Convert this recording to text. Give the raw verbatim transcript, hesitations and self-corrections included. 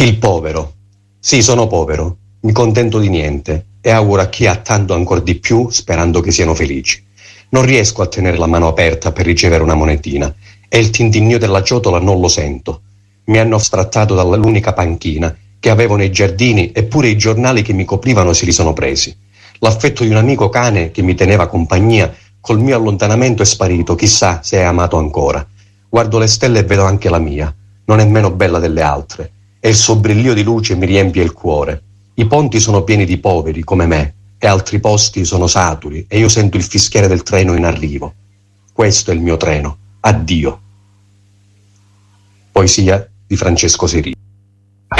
Il povero. Sì, sono povero, mi contento di niente e auguro a chi ha tanto ancor di più, sperando che siano felici. Non riesco a tenere la mano aperta per ricevere una monetina e il tintinnio della ciotola non lo sento. Mi hanno sfrattato dall'unica panchina che avevo nei giardini, eppure i giornali che mi coprivano se li sono presi. L'affetto di un amico cane che mi teneva compagnia col mio allontanamento è sparito, chissà se è amato ancora. Guardo le stelle e vedo anche la mia, non è meno bella delle altre, e il suo brillio di luce mi riempie il cuore. I ponti sono pieni di poveri come me, e altri posti sono saturi, e io sento il fischiare del treno in arrivo. Questo è il mio treno. Addio. Poesia di Francesco Seri.